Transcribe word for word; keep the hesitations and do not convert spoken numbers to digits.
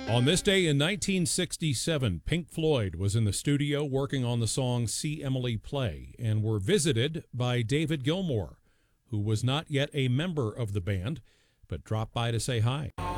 On this day in nineteen sixty-seven, Pink Floyd was in the studio working on the song See Emily Play and were visited by David Gilmour, who was not yet a member of the band, but dropped by to say hi.